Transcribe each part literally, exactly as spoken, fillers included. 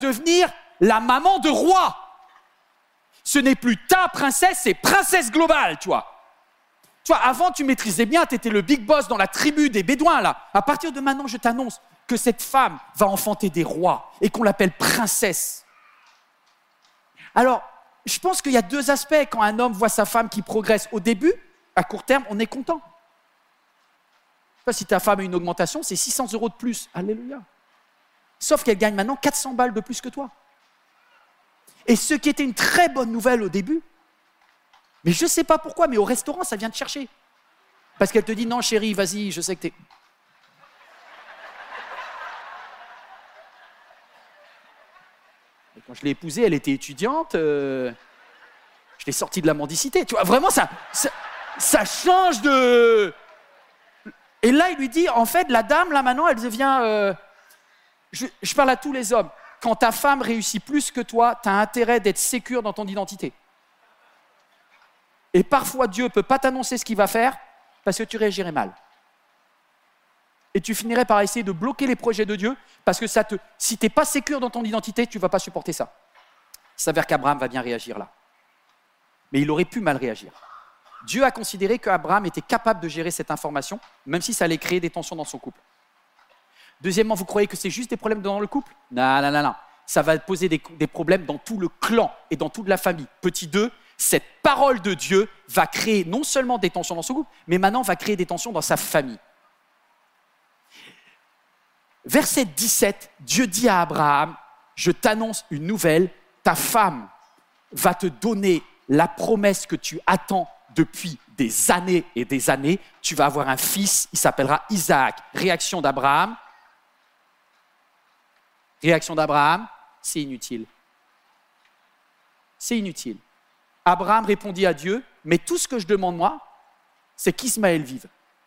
devenir la maman de roi. Ce n'est plus ta princesse, c'est princesse globale, tu vois. Tu vois, avant, tu maîtrisais bien, tu étais le big boss dans la tribu des Bédouins, là. À partir de maintenant, je t'annonce que cette femme va enfanter des rois et qu'on l'appelle princesse. Alors, je pense qu'il y a deux aspects quand un homme voit sa femme qui progresse. Au début, à court terme, on est content. Enfin, si ta femme a une augmentation, c'est six cents euros de plus. Alléluia. Sauf qu'elle gagne maintenant quatre cents balles de plus que toi. Et ce qui était une très bonne nouvelle au début, mais je ne sais pas pourquoi, mais au restaurant, ça vient te chercher. Parce qu'elle te dit, non chérie, vas-y, je sais que t'es... Et quand je l'ai épousée, elle était étudiante, euh... je l'ai sortie de la mendicité. Tu vois, vraiment, ça, ça, ça change de... Et là, il lui dit, en fait, la dame, là, maintenant, elle devient... Euh... Je, je parle à tous les hommes. Quand ta femme réussit plus que toi, tu as intérêt d'être sécure dans ton identité. Et parfois, Dieu ne peut pas t'annoncer ce qu'il va faire parce que tu réagirais mal. Et tu finirais par essayer de bloquer les projets de Dieu parce que ça te, si tu n'es pas sécure dans ton identité, tu ne vas pas supporter ça. Il s'avère qu'Abraham va bien réagir là. Mais il aurait pu mal réagir. Dieu a considéré qu'Abraham était capable de gérer cette information, même si ça allait créer des tensions dans son couple. Deuxièmement, vous croyez que c'est juste des problèmes dans le couple ? Non, non, non, non. Ça va poser des, des problèmes dans tout le clan et dans toute la famille. Petit deux, cette parole de Dieu va créer non seulement des tensions dans son couple, mais maintenant va créer des tensions dans sa famille. Verset dix-sept, Dieu dit à Abraham, je t'annonce une nouvelle, ta femme va te donner la promesse que tu attends depuis des années et des années. Tu vas avoir un fils, il s'appellera Isaac. Réaction d'Abraham. Réaction d'Abraham, c'est inutile. C'est inutile. Abraham répondit à Dieu, mais tout ce que je demande moi, c'est qu'Ismaël vive.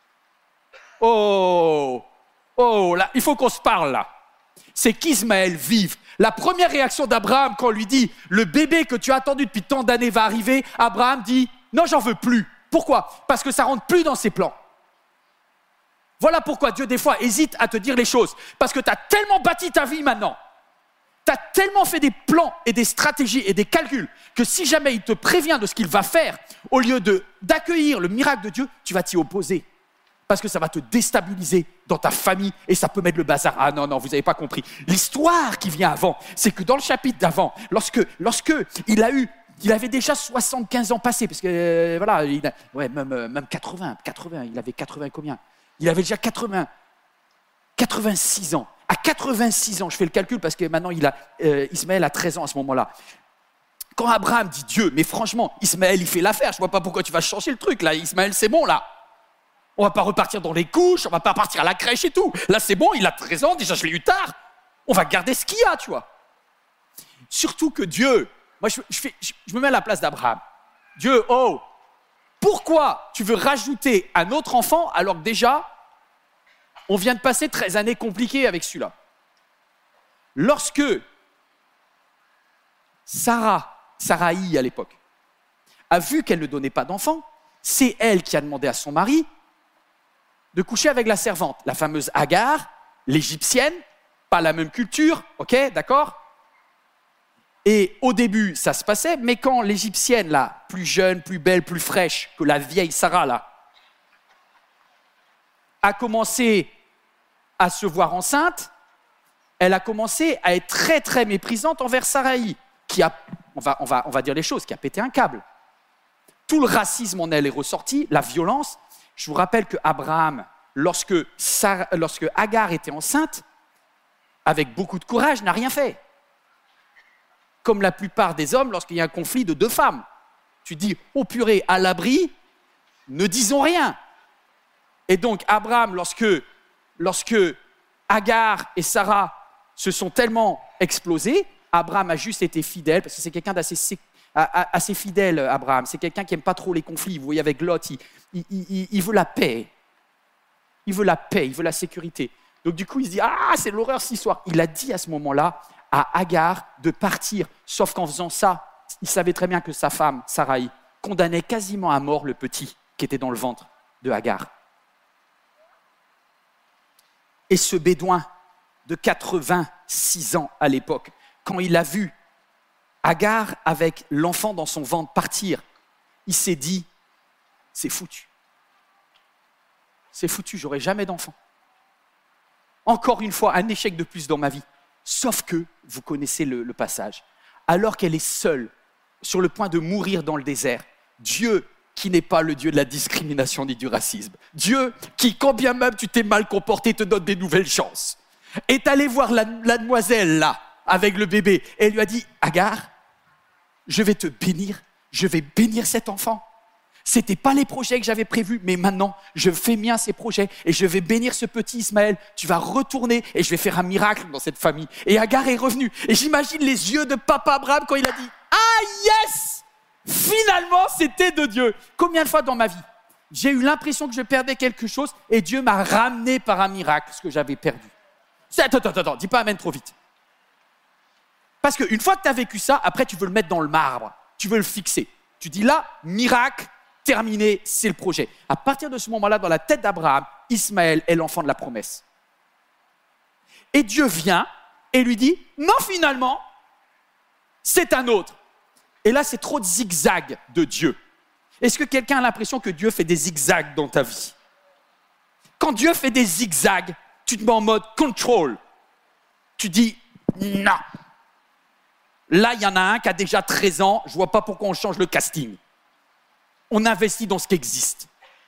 Oh, oh, là, il faut qu'on se parle là. C'est qu'Ismaël vive. La première réaction d'Abraham quand on lui dit, le bébé que tu as attendu depuis tant d'années va arriver, Abraham dit, non, j'en veux plus. Pourquoi ? Parce que ça ne rentre plus dans ses plans. Voilà pourquoi Dieu, des fois, hésite à te dire les choses. Parce que tu as tellement bâti ta vie maintenant. Tu as tellement fait des plans et des stratégies et des calculs que si jamais il te prévient de ce qu'il va faire, au lieu de, d'accueillir le miracle de Dieu, tu vas t'y opposer. Parce que ça va te déstabiliser dans ta famille et ça peut mettre le bazar. Ah non, non, vous n'avez pas compris. L'histoire qui vient avant, c'est que dans le chapitre d'avant, lorsque, lorsque il a eu... Il avait déjà soixante-quinze ans passés, parce que, euh, voilà, il a, ouais, même, euh, même quatre-vingts, quatre-vingts, il avait quatre-vingts combien ? Il avait déjà quatre-vingts, quatre-vingt-six ans. À quatre-vingt-six ans, je fais le calcul parce que maintenant, il a, euh, Ismaël a treize ans à ce moment-là. Quand Abraham dit Dieu, mais franchement, Ismaël, il fait l'affaire, je ne vois pas pourquoi tu vas changer le truc, là, Ismaël, c'est bon, là. On ne va pas repartir dans les couches, on ne va pas partir à la crèche et tout. Là, c'est bon, il a treize ans, déjà, je l'ai eu tard. On va garder ce qu'il y a, tu vois. Surtout que Dieu... Moi, je, je, fais, je, je me mets à la place d'Abraham. Dieu, oh, pourquoi tu veux rajouter un autre enfant alors que déjà, on vient de passer treize années compliquées avec celui-là. Lorsque Sarah, Saraï à l'époque, a vu qu'elle ne donnait pas d'enfant, c'est elle qui a demandé à son mari de coucher avec la servante, la fameuse Agar, l'égyptienne, pas la même culture, ok, d'accord ? Et au début, ça se passait, mais quand l'égyptienne, là, plus jeune, plus belle, plus fraîche que la vieille Sarah, là, a commencé à se voir enceinte, elle a commencé à être très, très méprisante envers Saraï, qui a, on va, on va, on va dire les choses, qui a pété un câble. Tout le racisme en elle est ressorti, la violence. Je vous rappelle qu'Abraham, lorsque, Sarah, lorsque Agar était enceinte, avec beaucoup de courage, n'a rien fait. Comme la plupart des hommes lorsqu'il y a un conflit de deux femmes. Tu dis, oh purée, à l'abri, ne disons rien. Et donc, Abraham, lorsque, lorsque Agar et Sarah se sont tellement explosés, Abraham a juste été fidèle, parce que c'est quelqu'un d'assez assez fidèle, Abraham. C'est quelqu'un qui n'aime pas trop les conflits. Vous voyez, avec Lot, il, il, il, il veut la paix. Il veut la paix, il veut la sécurité. Donc du coup, il se dit, ah, c'est l'horreur cette histoire. Il a dit à ce moment-là, à Agar de partir, sauf qu'en faisant ça, il savait très bien que sa femme, Saraï, condamnait quasiment à mort le petit qui était dans le ventre de Agar. Et ce bédouin de quatre-vingt-six ans à l'époque quand il a vu Agar avec l'enfant dans son ventre partir, il s'est dit, c'est foutu. C'est foutu, j'aurai jamais d'enfant. Encore une fois, un échec de plus dans ma vie. Sauf que, vous connaissez le, le passage, alors qu'elle est seule, sur le point de mourir dans le désert, Dieu, qui n'est pas le Dieu de la discrimination ni du racisme, Dieu qui, quand bien même tu t'es mal comporté, te donne des nouvelles chances, est allé voir la, la demoiselle là, avec le bébé, et lui a dit, Agar, je vais te bénir, je vais bénir cet enfant. Ce n'était pas les projets que j'avais prévus, mais maintenant, je fais mien ces projets et je vais bénir ce petit Ismaël. Tu vas retourner et je vais faire un miracle dans cette famille. Et Agar est revenue. Et j'imagine les yeux de papa Abraham quand il a dit « Ah yes ! Finalement, c'était de Dieu !» Combien de fois dans ma vie, j'ai eu l'impression que je perdais quelque chose et Dieu m'a ramené par un miracle ce que j'avais perdu. Attends, attends, attends, dis pas amen trop vite. Parce qu'une fois que tu as vécu ça, après tu veux le mettre dans le marbre, tu veux le fixer. Tu dis là, miracle, terminé, c'est le projet. À partir de ce moment-là, dans la tête d'Abraham, Ismaël est l'enfant de la promesse. Et Dieu vient et lui dit, non finalement, c'est un autre. Et là, c'est trop de zigzags de Dieu. Est-ce que quelqu'un a l'impression que Dieu fait des zigzags dans ta vie? Quand Dieu fait des zigzags, tu te mets en mode control. Tu dis, non. Là, il y en a un qui a déjà treize ans, je ne vois pas pourquoi on change le casting. On investit dans ce qui existe.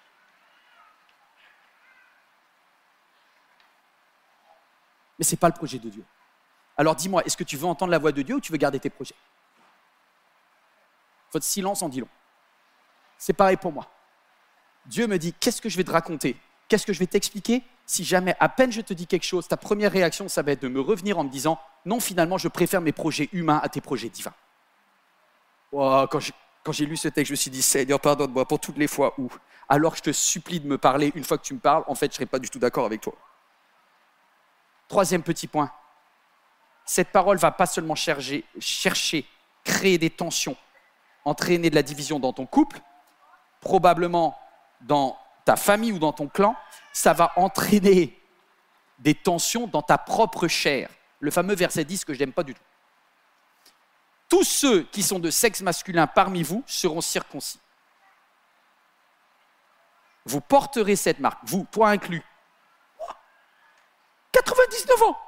Mais ce n'est pas le projet de Dieu. Alors dis-moi, est-ce que tu veux entendre la voix de Dieu ou tu veux garder tes projets? Votre silence en dit long. C'est pareil pour moi. Dieu me dit, qu'est-ce que je vais te raconter? Qu'est-ce que je vais t'expliquer? Si jamais, à peine je te dis quelque chose, ta première réaction, ça va être de me revenir en me disant, non, finalement, je préfère mes projets humains à tes projets divins. Oh, quand j'ai, quand j'ai lu ce texte, je me suis dit, Seigneur, pardonne-moi pour toutes les fois où, alors que je te supplie de me parler, une fois que tu me parles, en fait, je ne serai pas du tout d'accord avec toi. Troisième petit point. Cette parole ne va pas seulement chercher, chercher, créer des tensions, entraîner de la division dans ton couple, probablement dans ta famille ou dans ton clan, ça va entraîner des tensions dans ta propre chair. Le fameux verset dix que je n'aime pas du tout. Tous ceux qui sont de sexe masculin parmi vous seront circoncis. Vous porterez cette marque, vous, toi inclus. quatre-vingt-dix-neuf ans.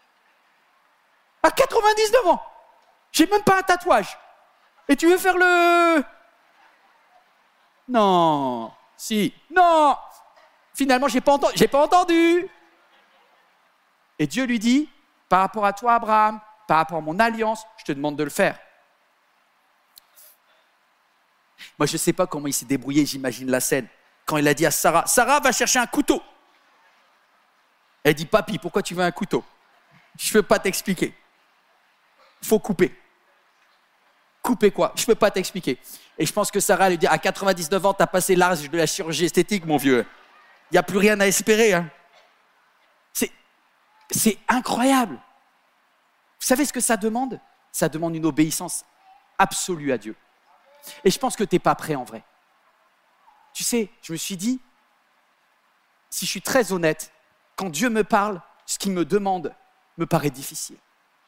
À quatre-vingt-dix-neuf ans, j'ai même pas un tatouage. Et tu veux faire le... Non, si, non. Finalement, j'ai pas entendu, j'ai pas entendu. Et Dieu lui dit, par rapport à toi, Abraham, par rapport à mon alliance, je te demande de le faire. Moi, je ne sais pas comment il s'est débrouillé, j'imagine la scène. Quand il a dit à Sarah, Sarah va chercher un couteau. Elle dit, papy, pourquoi tu veux un couteau? Je ne peux pas t'expliquer. Il faut couper. Couper quoi? Je ne peux pas t'expliquer. Et je pense que Sarah lui dit, à quatre-vingt-dix-neuf ans, tu as passé l'âge de la chirurgie esthétique, mon vieux. Il n'y a plus rien à espérer. Hein. C'est, c'est incroyable. Vous savez ce que ça demande? Ça demande une obéissance absolue à Dieu. Et je pense que tu n'es pas prêt en vrai. Tu sais, je me suis dit, si je suis très honnête, quand Dieu me parle, ce qu'il me demande me paraît difficile.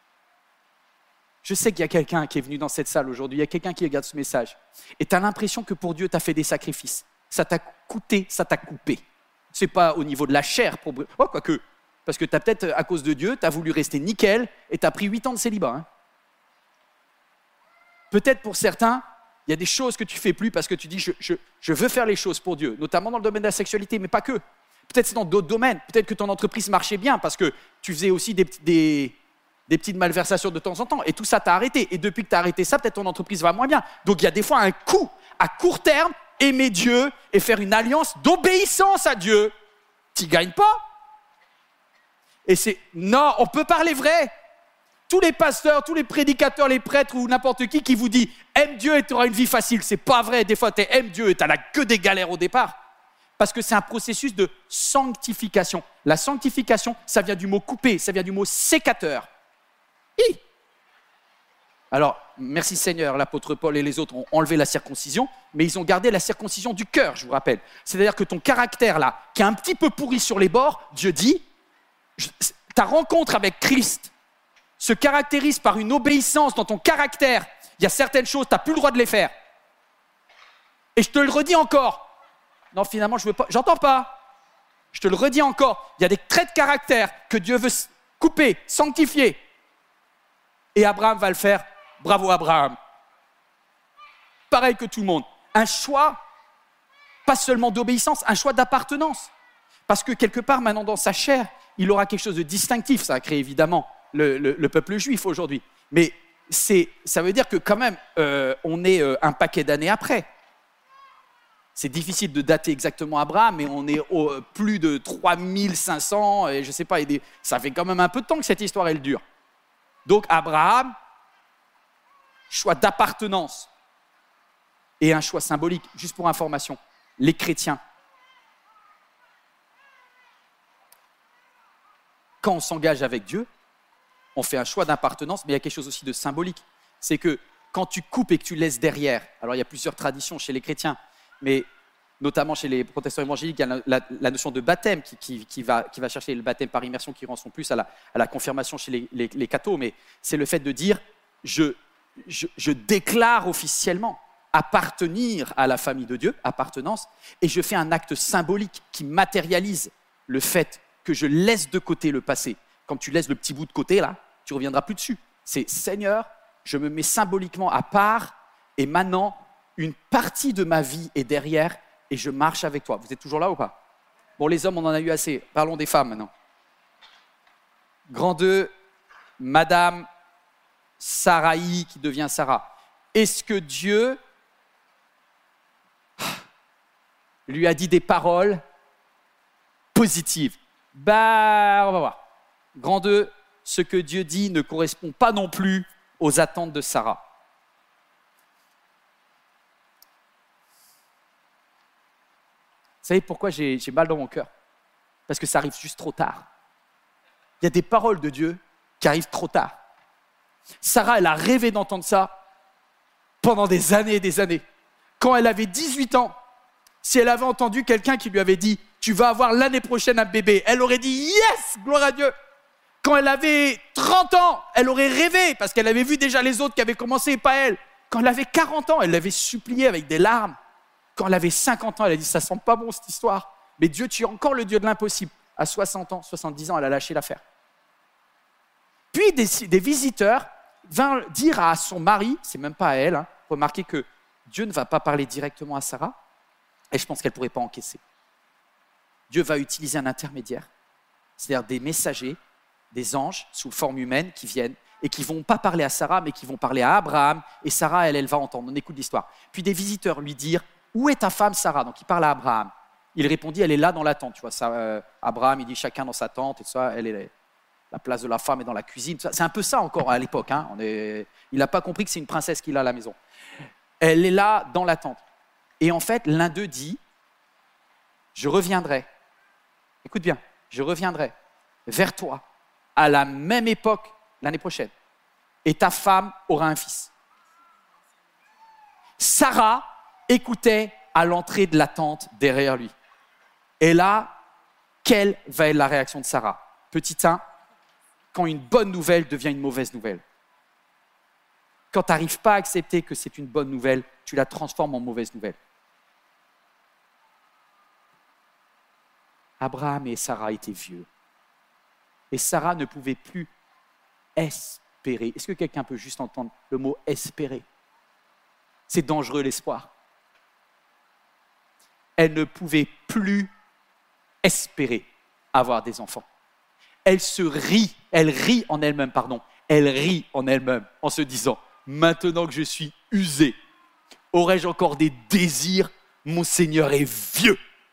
Je sais qu'il y a quelqu'un qui est venu dans cette salle aujourd'hui, il y a quelqu'un qui regarde ce message, et tu as l'impression que pour Dieu, tu as fait des sacrifices. Ça t'a coûté, ça t'a coupé. Ce n'est pas au niveau de la chair, pour... oh, quoique, parce que tu as peut-être, à cause de Dieu, tu as voulu rester nickel, et tu as pris huit ans de célibat. Hein. Peut-être pour certains, il y a des choses que tu ne fais plus parce que tu dis je, je, je veux faire les choses pour Dieu, notamment dans le domaine de la sexualité, mais pas que. Peut-être c'est dans d'autres domaines. Peut-être que ton entreprise marchait bien parce que tu faisais aussi des, des, des petites malversations de temps en temps et tout ça t'a arrêté. Et depuis que tu as arrêté ça, peut-être ton entreprise va moins bien. Donc il y a des fois un coût à court terme, aimer Dieu et faire une alliance d'obéissance à Dieu. Tu ne gagnes pas. Et c'est non, on peut parler vrai. Tous les pasteurs, tous les prédicateurs, les prêtres ou n'importe qui qui vous dit « aime Dieu et tu auras une vie facile », c'est pas vrai. Des fois, tu aimes Dieu et tu n'as que des galères au départ. Parce que c'est un processus de sanctification. La sanctification, ça vient du mot « couper », ça vient du mot « sécateur ». Hi. Alors, merci Seigneur, l'apôtre Paul et les autres ont enlevé la circoncision, mais ils ont gardé la circoncision du cœur, je vous rappelle. C'est-à-dire que ton caractère là, qui est un petit peu pourri sur les bords, Dieu dit, ta rencontre avec Christ, se caractérise par une obéissance dans ton caractère, il y a certaines choses, tu n'as plus le droit de les faire. Et je te le redis encore. Non, finalement, je veux pas. J'entends pas. Je te le redis encore. Il y a des traits de caractère que Dieu veut couper, sanctifier. Et Abraham va le faire. Bravo Abraham. Pareil que tout le monde. Un choix, pas seulement d'obéissance, un choix d'appartenance. Parce que quelque part, maintenant, dans sa chair, il aura quelque chose de distinctif. Ça a créé évidemment le, le, le peuple juif aujourd'hui. Mais c'est, ça veut dire que quand même, euh, on est euh, un paquet d'années après. C'est difficile de dater exactement Abraham, mais on est au, euh, plus de trois mille cinq cents, et je ne sais pas, et des, ça fait quand même un peu de temps que cette histoire, elle dure. Donc Abraham, choix d'appartenance et un choix symbolique. Juste pour information, les chrétiens, quand on s'engage avec Dieu, on fait un choix d'appartenance, mais il y a quelque chose aussi de symbolique. C'est que quand tu coupes et que tu laisses derrière, alors il y a plusieurs traditions chez les chrétiens, mais notamment chez les protestants évangéliques, il y a la, la, la notion de baptême qui, qui, qui, va, qui va chercher le baptême par immersion, qui renvoie plus à la, à la confirmation chez les, les, les cathos, mais c'est le fait de dire je, je, je déclare officiellement appartenir à la famille de Dieu, appartenance, et je fais un acte symbolique qui matérialise le fait que je laisse de côté le passé. Quand tu laisses le petit bout de côté, là, tu ne reviendras plus dessus. C'est Seigneur, je me mets symboliquement à part, et maintenant, une partie de ma vie est derrière, et je marche avec toi. Vous êtes toujours là ou pas? Bon, les hommes, on en a eu assez. Parlons des femmes maintenant. Grand deux, Madame Sarai qui devient Sarah. Est-ce que Dieu lui a dit des paroles positives? Ben, on va voir. Grand deux, ce que Dieu dit ne correspond pas non plus aux attentes de Sarah. Vous savez pourquoi j'ai, j'ai mal dans mon cœur? Parce que ça arrive juste trop tard. Il y a des paroles de Dieu qui arrivent trop tard. Sarah, elle a rêvé d'entendre ça pendant des années et des années. Quand elle avait dix-huit ans, si elle avait entendu quelqu'un qui lui avait dit « Tu vas avoir l'année prochaine un bébé », elle aurait dit « Yes, gloire à Dieu ». Quand elle avait trente ans, elle aurait rêvé parce qu'elle avait vu déjà les autres qui avaient commencé et pas elle. Quand elle avait quarante ans, elle l'avait supplié avec des larmes. Quand elle avait cinquante ans, elle a dit « Ça sent pas bon cette histoire ». Mais Dieu, tu es encore le Dieu de l'impossible. À soixante ans, soixante-dix ans, elle a lâché l'affaire. Puis des, des visiteurs vinrent dire à son mari, c'est même pas à elle, hein, remarquez que Dieu ne va pas parler directement à Sarah, et je pense qu'elle ne pourrait pas encaisser. Dieu va utiliser un intermédiaire, c'est-à-dire des messagers, des anges sous forme humaine qui viennent et qui ne vont pas parler à Sarah, mais qui vont parler à Abraham, et Sarah, elle, elle va entendre. On écoute l'histoire. Puis des visiteurs lui dirent « Où est ta femme Sarah ?» Donc il parle à Abraham. Il répondit « Elle est là dans la tente. » Tu vois, ça, euh, Abraham, il dit « Chacun dans sa tente. » Et tout ça, elle est la place de la femme est dans la cuisine. C'est un peu ça encore à l'époque. Hein. On est... Il n'a pas compris que c'est une princesse qu'il a à la maison. Elle est là dans la tente. Et en fait, l'un d'eux dit « Je reviendrai. » Écoute bien, je reviendrai vers toi à la même époque l'année prochaine. Et ta femme aura un fils. Sarah écoutait à l'entrée de la tente derrière lui. Et là, quelle va être la réaction de Sarah? Petit un, quand une bonne nouvelle devient une mauvaise nouvelle. Quand tu n'arrives pas à accepter que c'est une bonne nouvelle, tu la transformes en mauvaise nouvelle. Abraham et Sarah étaient vieux. Et Sarah ne pouvait plus espérer. Est-ce que quelqu'un peut juste entendre le mot « espérer » ? C'est dangereux l'espoir. Elle ne pouvait plus espérer avoir des enfants. Elle se rit, elle rit en elle-même, pardon, elle rit en elle-même en se disant « Maintenant que je suis usée, aurais-je encore des désirs? Mon Seigneur est vieux. »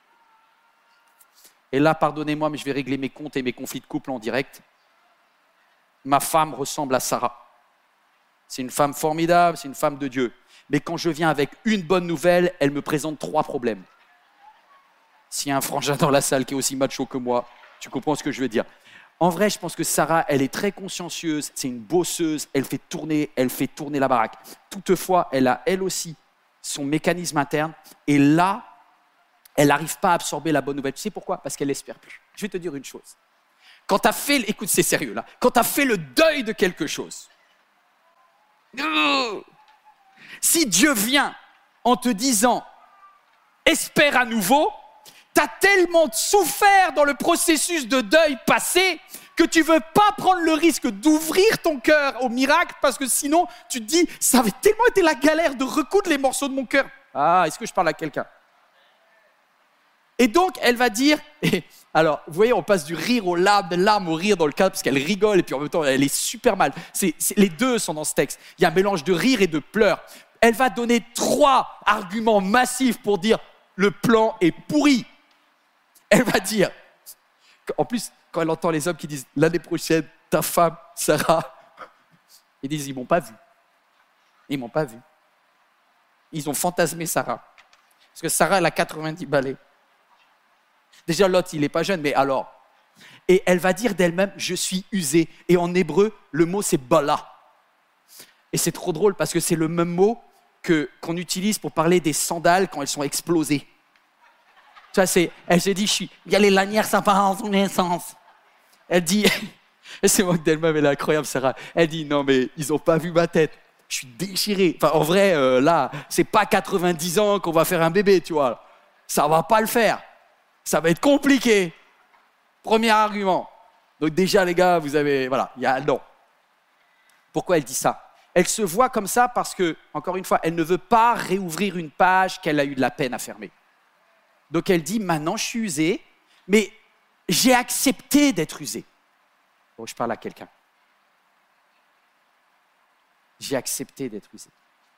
Et là, pardonnez-moi, mais je vais régler mes comptes et mes conflits de couple en direct. Ma femme ressemble à Sarah. C'est une femme formidable, c'est une femme de Dieu. Mais quand je viens avec une bonne nouvelle, elle me présente trois problèmes. S'il y a un frangin dans la salle qui est aussi macho que moi, tu comprends ce que je veux dire. En vrai, je pense que Sarah, elle est très consciencieuse, c'est une bosseuse, elle fait tourner, elle fait tourner la baraque. Toutefois, elle a elle aussi son mécanisme interne. Et là, elle n'arrive pas à absorber la bonne nouvelle. Tu sais pourquoi? Parce qu'elle n'espère plus. Je vais te dire une chose. quand tu as fait, écoute, c'est sérieux là, quand tu as fait le deuil de quelque chose, si Dieu vient en te disant « espère à nouveau », tu as tellement souffert dans le processus de deuil passé que tu ne veux pas prendre le risque d'ouvrir ton cœur au miracle parce que sinon, tu te dis « ça avait tellement été la galère de recoudre les morceaux de mon cœur ». Ah, est-ce que je parle à quelqu'un? Et donc, elle va dire, et alors, vous voyez, on passe du rire aux larmes, des larmes au rire dans le cadre, parce qu'elle rigole, et puis en même temps, elle est super mal. C'est, c'est, les deux sont dans ce texte. Il y a un mélange de rire et de pleurs. Elle va donner trois arguments massifs pour dire, le plan est pourri. Elle va dire, en plus, quand elle entend les hommes qui disent, l'année prochaine, ta femme, Sarah, ils disent, ils m'ont pas vu. Ils m'ont pas vu. Ils ont fantasmé Sarah. Parce que Sarah, elle a quatre-vingt-dix balais. Déjà, l'autre, il n'est pas jeune, mais alors. Et elle va dire d'elle-même, je suis usée. Et en hébreu, le mot, c'est bala. Et c'est trop drôle parce que c'est le même mot que, qu'on utilise pour parler des sandales quand elles sont explosées. Tu vois, c'est, elle se dit, je suis, il y a les lanières, ça part en tous les sens. Elle dit, et c'est moi d'elle-même, elle est incroyable, Sarah. Elle dit, non, mais ils n'ont pas vu ma tête. Je suis déchiré. Enfin, en vrai, euh, là, c'est pas quatre-vingt-dix ans qu'on va faire un bébé, tu vois. Ça va pas le faire. Ça va être compliqué. Premier argument. Donc déjà, les gars, vous avez... Voilà, il y a non. Pourquoi elle dit ça? Elle se voit comme ça parce que, encore une fois, elle ne veut pas réouvrir une page qu'elle a eu de la peine à fermer. Donc elle dit, maintenant, je suis usée, mais j'ai accepté d'être usée. Bon, je parle à quelqu'un. J'ai accepté d'être usée.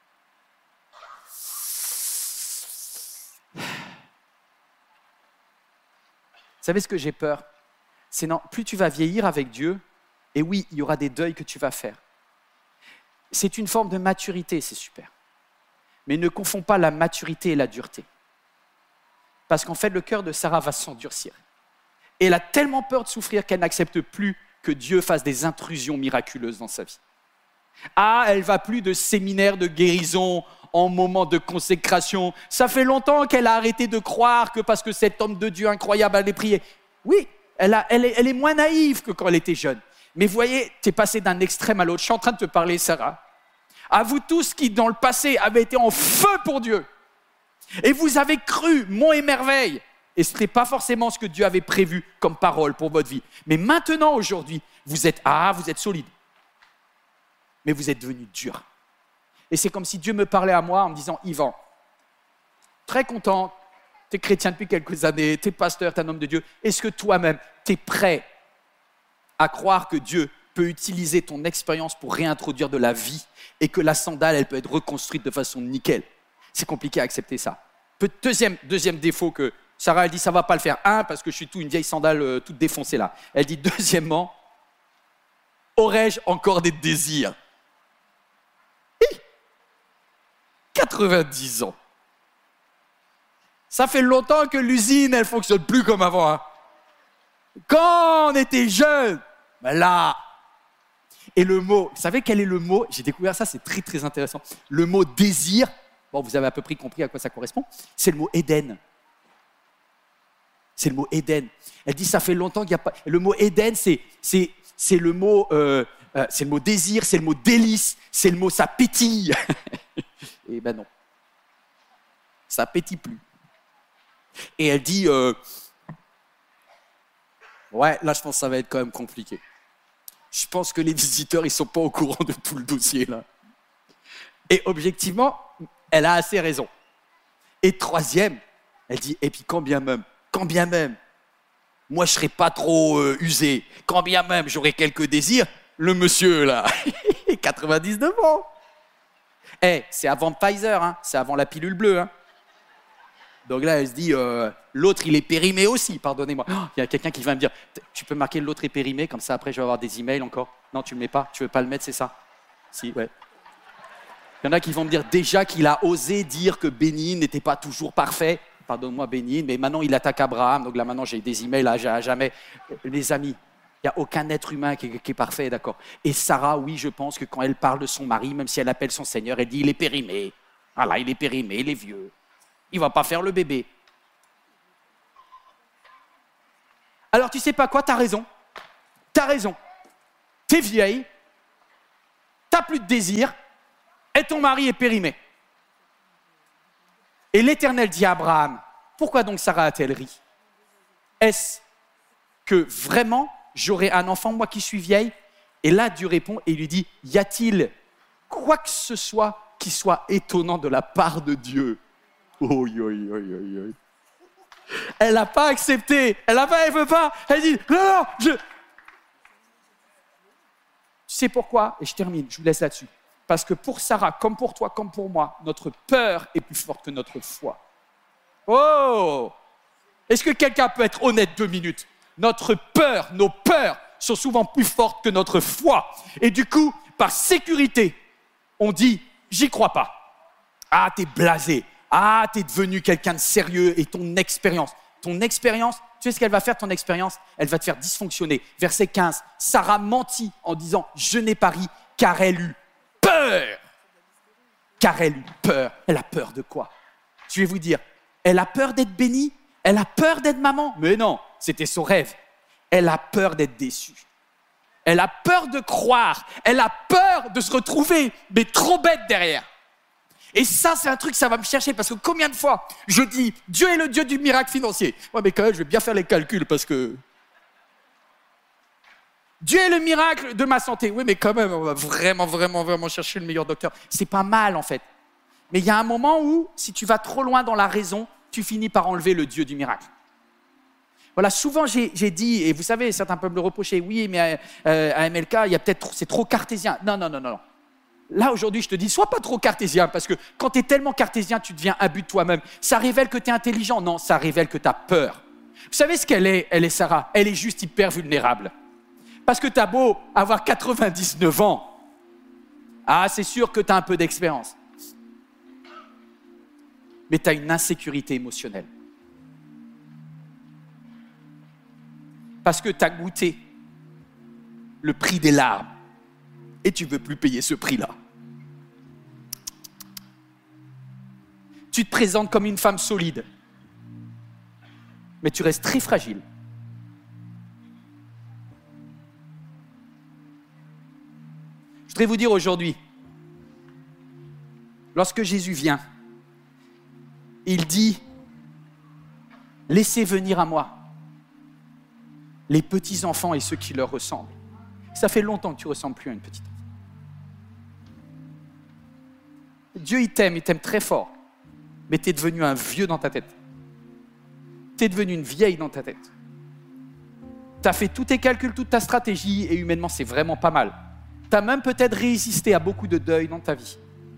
Vous savez ce que j'ai peur? C'est non, plus tu vas vieillir avec Dieu, et oui, il y aura des deuils que tu vas faire. C'est une forme de maturité, c'est super. Mais ne confonds pas la maturité et la dureté. Parce qu'en fait, le cœur de Sarah va s'endurcir. Et elle a tellement peur de souffrir qu'elle n'accepte plus que Dieu fasse des intrusions miraculeuses dans sa vie. Ah, elle va plus de séminaire de guérison en moment de consécration. Ça fait longtemps qu'elle a arrêté de croire que parce que cet homme de Dieu incroyable allait prier. Oui, elle, a, elle, est, elle est moins naïve que quand elle était jeune. Mais vous voyez, tu es passé d'un extrême à l'autre. Je suis en train de te parler, Sarah. À vous tous qui, dans le passé, avez été en feu pour Dieu. Et vous avez cru, monts et merveilles. Et ce n'était pas forcément ce que Dieu avait prévu comme parole pour votre vie. Mais maintenant, aujourd'hui, vous êtes, ah, vous êtes solide. Mais vous êtes devenu dur. Et c'est comme si Dieu me parlait à moi en me disant, Yvan, très content, tu es chrétien depuis quelques années, tu es pasteur, tu es un homme de Dieu. Est-ce que toi-même, tu es prêt à croire que Dieu peut utiliser ton expérience pour réintroduire de la vie et que la sandale, elle peut être reconstruite de façon nickel? C'est compliqué à accepter ça. Deuxième, deuxième défaut que Sarah, elle dit, ça ne va pas le faire. Un, parce que je suis tout une vieille sandale euh, toute défoncée là. Elle dit, deuxièmement, aurais-je encore des désirs? quatre-vingt-dix ans. Ça fait longtemps que l'usine, elle ne fonctionne plus comme avant. Hein. Quand on était jeune, ben là. Et le mot, vous savez quel est le mot? J'ai découvert ça, c'est très très intéressant. Le mot désir, bon, vous avez à peu près compris à quoi ça correspond, c'est le mot Éden. C'est le mot Éden. Elle dit, ça fait longtemps qu'il n'y a pas... Le mot Éden, c'est, c'est, c'est, le mot, euh, euh, c'est le mot désir, c'est le mot délice, c'est le mot ça pétille. Et ben non, ça pétille plus. Et elle dit, euh, ouais, là je pense que ça va être quand même compliqué. Je pense que les visiteurs, ils sont pas au courant de tout le dossier là. Et objectivement, elle a assez raison. Et troisième, elle dit, et puis quand bien même, quand bien même, moi je serais pas trop euh, usé, quand bien même j'aurais quelques désirs, le monsieur là, quatre-vingt-dix-neuf ans. Eh, hey, c'est avant Pfizer, hein, c'est avant la pilule bleue. Hein. Donc là, elle se dit, euh, l'autre, il est périmé aussi, pardonnez-moi. Il oh, y a quelqu'un qui va me dire, tu peux marquer l'autre est périmé, comme ça après je vais avoir des emails encore. Non, tu ne le mets pas, tu ne veux pas le mettre, c'est ça? Si, ouais. Il y en a qui vont me dire déjà qu'il a osé dire que Bénin n'était pas toujours parfait. Pardonne-moi Bénin, mais maintenant il attaque Abraham, donc là maintenant j'ai des emails à jamais. Les amis, il n'y a aucun être humain qui est, qui est parfait, d'accord? Et Sarah, oui, je pense que quand elle parle de son mari, même si elle appelle son Seigneur, elle dit, il est périmé. Voilà, il est périmé, il est vieux. Il ne va pas faire le bébé. Alors, tu sais pas quoi, tu as raison. t'as raison, t'es vieille, t'as plus de désir, et ton mari est périmé. Et l'Éternel dit à Abraham, pourquoi donc Sarah a-t-elle ri? Est-ce que vraiment j'aurai un enfant, moi qui suis vieille? Et là, Dieu répond et il lui dit, y a-t-il quoi que ce soit qui soit étonnant de la part de Dieu? Oh, yo, yo, yo, yo. Elle n'a pas accepté, elle n'a pas, elle veut pas, elle dit, non, non, je... Tu sais pourquoi? Et je termine, je vous laisse là-dessus. Parce que pour Sarah, comme pour toi, comme pour moi, notre peur est plus forte que notre foi. Oh! Est-ce que quelqu'un peut être honnête deux minutes? Notre peur, nos peurs sont souvent plus fortes que notre foi. Et du coup, par sécurité, on dit, j'y crois pas. Ah, t'es blasé. Ah, t'es devenu quelqu'un de sérieux et ton expérience. Ton expérience, tu sais ce qu'elle va faire, ton expérience? Elle va te faire dysfonctionner. Verset quinze, Sarah mentit en disant, je n'ai pas ri car elle eut peur. Car elle eut peur. Elle a peur de quoi? Je vais vous dire, elle a peur d'être bénie, elle a peur d'être maman. Mais non, c'était son rêve. Elle a peur d'être déçue. Elle a peur de croire. Elle a peur de se retrouver, mais trop bête derrière. Et ça, c'est un truc, ça va me chercher, parce que combien de fois je dis, Dieu est le Dieu du miracle financier. Ouais, mais quand même, je vais bien faire les calculs, parce que... Dieu est le miracle de ma santé. Oui, mais quand même, on va vraiment, vraiment, vraiment chercher le meilleur docteur. C'est pas mal, en fait. Mais il y a un moment où, si tu vas trop loin dans la raison, tu finis par enlever le Dieu du miracle. Voilà, souvent j'ai, j'ai dit, et vous savez, certains peuvent me le reprocher, oui, mais euh, à M L K, il y a peut-être, c'est trop cartésien. Non, non, non, non. Là, aujourd'hui, je te dis, sois pas trop cartésien, parce que quand tu es tellement cartésien, tu deviens un but de toi-même. Ça révèle que tu es intelligent. Non, ça révèle que tu as peur. Vous savez ce qu'elle est, elle est Sarah? Elle est juste hyper vulnérable. Parce que tu as beau avoir quatre-vingt-dix-neuf ans, ah, c'est sûr que tu as un peu d'expérience. Mais tu as une insécurité émotionnelle. Parce que tu as goûté le prix des larmes et tu ne veux plus payer ce prix-là. Tu te présentes comme une femme solide, mais tu restes très fragile. Je voudrais vous dire aujourd'hui, lorsque Jésus vient, il dit, laissez venir à moi les petits-enfants et ceux qui leur ressemblent. Ça fait longtemps que tu ne ressembles plus à une petite enfant. Dieu, il t'aime, il t'aime très fort, mais tu es devenu un vieux dans ta tête. Tu es devenu une vieille dans ta tête. Tu as fait tous tes calculs, toute ta stratégie, et humainement, c'est vraiment pas mal. Tu as même peut-être résisté à beaucoup de deuil dans ta vie.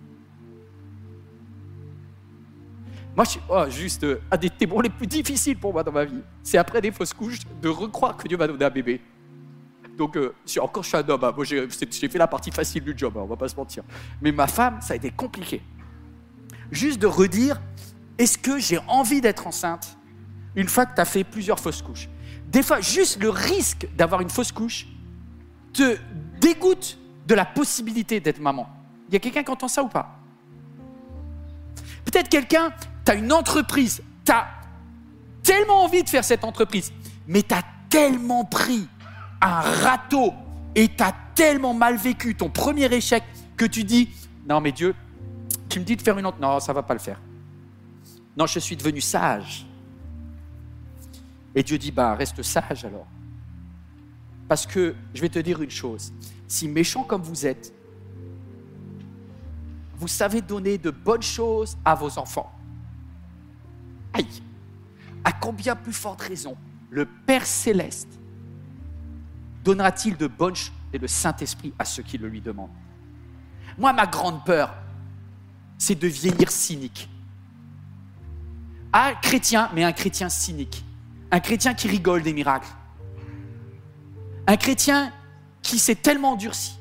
Moi, je, oh, juste, euh, un des témoins les plus difficiles pour moi dans ma vie, c'est après des fausses couches, de recroire que Dieu m'a donné un bébé. Donc, euh, encore je suis un homme, hein, moi j'ai, j'ai fait la partie facile du job, hein, on va pas se mentir. Mais ma femme, ça a été compliqué. Juste de redire, est-ce que j'ai envie d'être enceinte une fois que tu as fait plusieurs fausses couches? Des fois, juste le risque d'avoir une fausse couche te dégoûte de la possibilité d'être maman. Il y a quelqu'un qui entend ça ou pas? Peut-être quelqu'un, tu as une entreprise, tu as tellement envie de faire cette entreprise, mais tu as tellement pris un râteau et tu as tellement mal vécu ton premier échec que tu dis, non mais Dieu, tu me dis de faire une autre, non ça ne va pas le faire. Non, je suis devenu sage. Et Dieu dit, bah reste sage alors. Parce que je vais te dire une chose, si méchant comme vous êtes, vous savez donner de bonnes choses à vos enfants. Aïe! À combien plus forte raison le Père Céleste donnera-t-il de bonnes choses et le Saint-Esprit à ceux qui le lui demandent? Moi, ma grande peur, c'est de vieillir cynique. Un chrétien, mais un chrétien cynique. Un chrétien qui rigole des miracles. Un chrétien qui s'est tellement endurci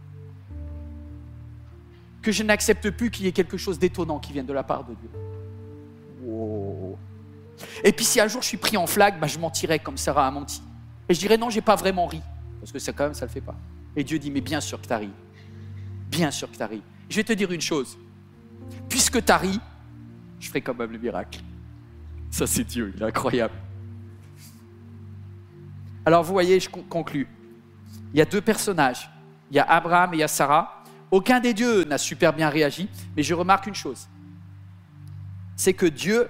que je n'accepte plus qu'il y ait quelque chose d'étonnant qui vienne de la part de Dieu. Wow. Et puis si un jour je suis pris en flag, bah, je mentirais comme Sarah a menti. Et je dirais non, j'ai pas vraiment ri. Parce que ça quand même, ça le fait pas. Et Dieu dit, mais bien sûr que tu as ri. Bien sûr que tu as ri. Je vais te dire une chose. Puisque tu as ri, je ferai quand même le miracle. Ça c'est Dieu, il est incroyable. Alors vous voyez, je conclus. il y a deux personnages. Il y a Abraham et il y a Sarah. Aucun des deux n'a super bien réagi, mais je remarque une chose. C'est que Dieu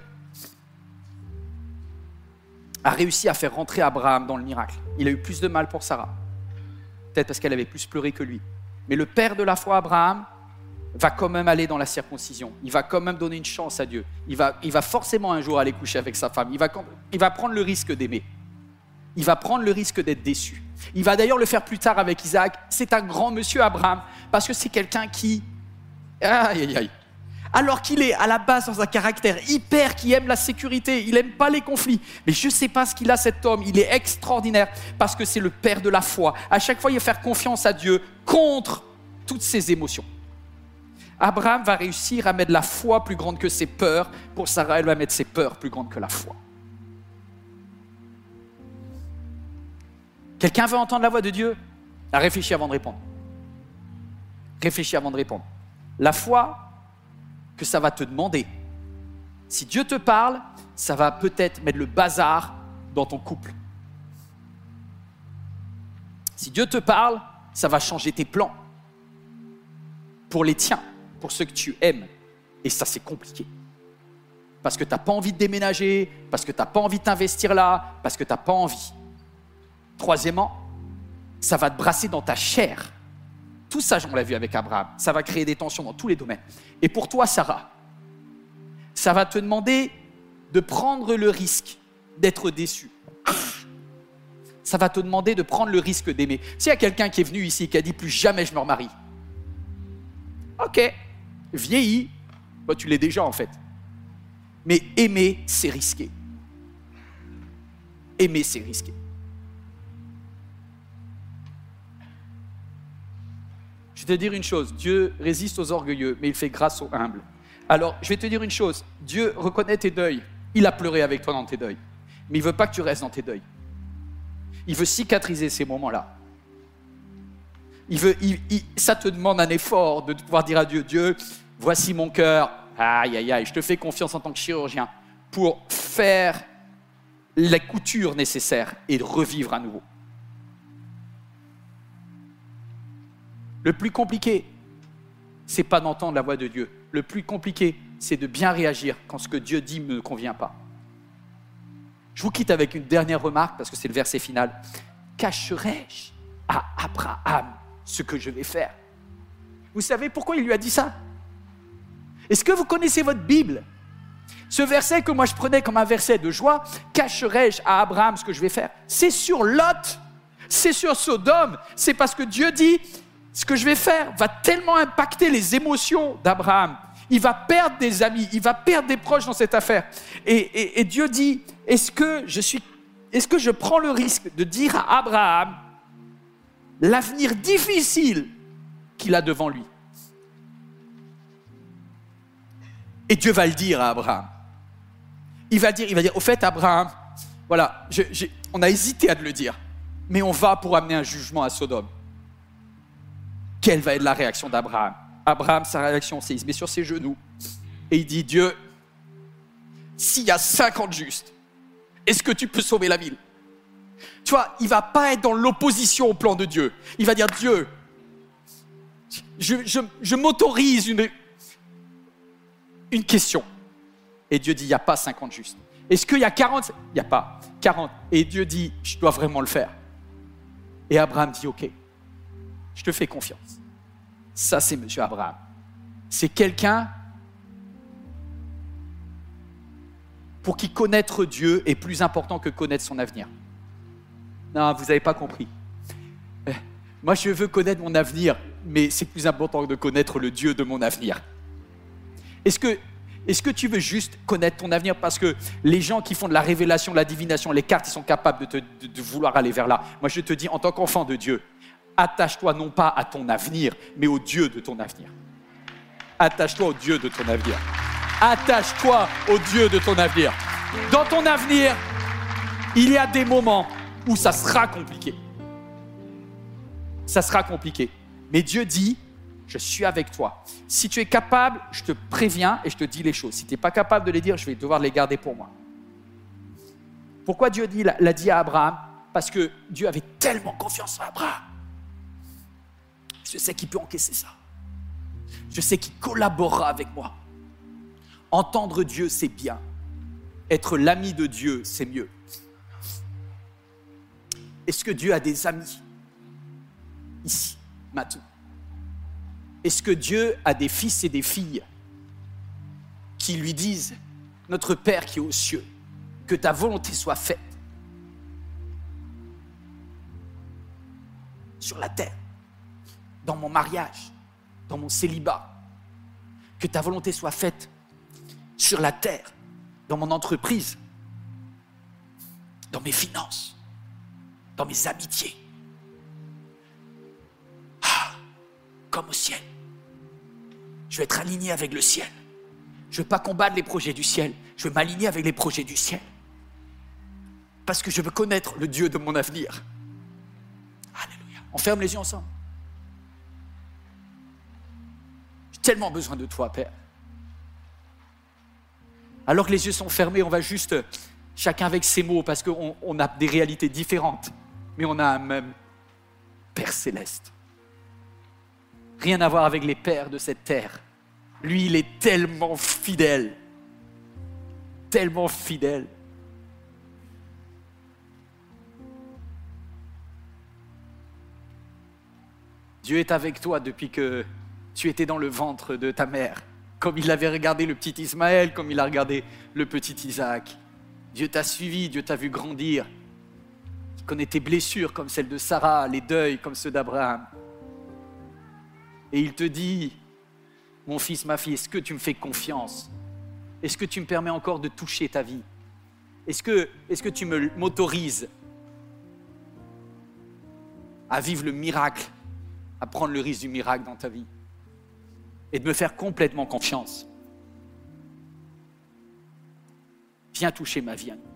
a réussi à faire rentrer Abraham dans le miracle. Il a eu plus de mal pour Sarah. Peut-être parce qu'elle avait plus pleuré que lui. Mais le père de la foi, Abraham, va quand même aller dans la circoncision. Il va quand même donner une chance à Dieu. Il va, il va forcément un jour aller coucher avec sa femme. Il va, il va prendre le risque d'aimer. Il va prendre le risque d'être déçu. Il va d'ailleurs le faire plus tard avec Isaac. C'est un grand monsieur, Abraham, parce que c'est quelqu'un qui... Aïe, aïe, aïe. Alors qu'il est à la base dans un caractère hyper, qui aime la sécurité, il n'aime pas les conflits. Mais je ne sais pas ce qu'il a, cet homme. Il est extraordinaire parce que c'est le père de la foi. À chaque fois, il va faire confiance à Dieu contre toutes ses émotions. Abraham va réussir à mettre la foi plus grande que ses peurs. Pour Sarah, elle va mettre ses peurs plus grandes que la foi. Quelqu'un veut entendre la voix de Dieu? Réfléchis avant de répondre. Réfléchis avant de répondre. La foi que ça va te demander. Si Dieu te parle, ça va peut-être mettre le bazar dans ton couple. Si Dieu te parle, ça va changer tes plans pour les tiens, pour ceux que tu aimes. Et ça, c'est compliqué. Parce que tu n'as pas envie de déménager, parce que tu n'as pas envie de t'investir là, parce que tu n'as pas envie. Troisièmement, ça va te brasser dans ta chair. Tout ça, on l'a vu avec Abraham. Ça va créer des tensions dans tous les domaines. Et pour toi, Sarah, ça va te demander de prendre le risque d'être déçu. Ça va te demander de prendre le risque d'aimer. S'il y a quelqu'un qui est venu ici et qui a dit « plus jamais je me remarie », ok, vieillis, bah, tu l'es déjà en fait. Mais aimer, c'est risqué. Aimer, c'est risqué. Je vais te dire une chose, Dieu résiste aux orgueilleux, mais il fait grâce aux humbles. Alors, je vais te dire une chose, Dieu reconnaît tes deuils. Il a pleuré avec toi dans tes deuils. Mais il ne veut pas que tu restes dans tes deuils. Il veut cicatriser ces moments-là. Il veut, il, il, ça te demande un effort de pouvoir dire à Dieu, Dieu, voici mon cœur. Aïe, aïe, aïe, je te fais confiance en tant que chirurgien pour faire la couture nécessaire et de revivre à nouveau. Le plus compliqué, c'est pas d'entendre la voix de Dieu. Le plus compliqué, c'est de bien réagir quand ce que Dieu dit ne me convient pas. Je vous quitte avec une dernière remarque, parce que c'est le verset final. Cacherai-je à Abraham ce que je vais faire? Vous savez pourquoi il lui a dit ça? Est-ce que vous connaissez votre Bible? Ce verset que moi je prenais comme un verset de joie, cacherai-je à Abraham ce que je vais faire? C'est sur Lot, c'est sur Sodome, c'est parce que Dieu dit... Ce que je vais faire va tellement impacter les émotions d'Abraham. Il va perdre des amis, il va perdre des proches dans cette affaire. Et, et, et Dieu dit, est-ce que, je suis, est-ce que je prends le risque de dire à Abraham l'avenir difficile qu'il a devant lui? Et Dieu va le dire à Abraham. Il va dire, il va dire, au fait Abraham, voilà, je, je, on a hésité à te le dire, mais on va pour amener un jugement à Sodome. Quelle va être la réaction d'Abraham? Abraham, sa réaction, c'est il se met sur ses genoux et il dit, Dieu, s'il y a cinquante justes, est-ce que tu peux sauver la ville? Tu vois, il ne va pas être dans l'opposition au plan de Dieu. Il va dire, Dieu, je, je, je m'autorise une, une question. Et Dieu dit, il n'y a pas cinquante justes. Est-ce qu'il y a quarante? Il n'y a pas. quarante. Et Dieu dit, je dois vraiment le faire. Et Abraham dit, ok. Je te fais confiance. Ça, c'est monsieur Abraham. C'est quelqu'un pour qui connaître Dieu est plus important que connaître son avenir. Non, vous n'avez pas compris. Moi, je veux connaître mon avenir, mais c'est plus important de connaître le Dieu de mon avenir. Est-ce que, est-ce que tu veux juste connaître ton avenir parce que les gens qui font de la révélation, de la divination, les cartes, ils sont capables de, te, de, de vouloir aller vers là? Moi, je te dis, en tant qu'enfant de Dieu, attache-toi non pas à ton avenir, mais au Dieu de ton avenir. Attache-toi au Dieu de ton avenir. Attache-toi au Dieu de ton avenir. Dans ton avenir, il y a des moments où ça sera compliqué. Ça sera compliqué. Mais Dieu dit, je suis avec toi. Si tu es capable, je te préviens et je te dis les choses. Si tu n'es pas capable de les dire, je vais devoir les garder pour moi. Pourquoi Dieu dit, l'a dit à Abraham? Parce que Dieu avait tellement confiance en Abraham Je sais qu'il peut encaisser ça. Je sais qu'il collaborera avec moi. Entendre Dieu, c'est bien. Être l'ami de Dieu, c'est mieux. Est-ce que Dieu a des amis ici, maintenant? Est-ce que Dieu a des fils et des filles qui lui disent « Notre Père qui est aux cieux, que ta volonté soit faite sur la terre, dans mon mariage, dans mon célibat, que ta volonté soit faite sur la terre, dans mon entreprise, dans mes finances, dans mes amitiés, ah, comme au ciel. Je vais être aligné avec le ciel. Je ne veux pas combattre les projets du ciel. Je veux m'aligner avec les projets du ciel. Parce que je veux connaître le Dieu de mon avenir. Alléluia. On ferme les yeux ensemble. J'ai tellement besoin de toi, Père. Alors que les yeux sont fermés, on va juste, chacun avec ses mots, parce qu'on on a des réalités différentes, mais on a un même Père céleste. Rien à voir avec les pères de cette terre. Lui, il est tellement fidèle, tellement fidèle. Dieu est avec toi depuis que tu étais dans le ventre de ta mère. Comme il avait regardé le petit Ismaël, comme il a regardé le petit Isaac. Dieu t'a suivi, Dieu t'a vu grandir. Il connaît tes blessures comme celles de Sarah, les deuils comme ceux d'Abraham. Et il te dit, mon fils, ma fille, est-ce que tu me fais confiance? Est-ce que tu me permets encore de toucher ta vie? Est-ce que, est-ce que tu me, m'autorises à vivre le miracle, à prendre le risque du miracle dans ta vie? Et de me faire complètement confiance. Viens toucher ma vie à nous.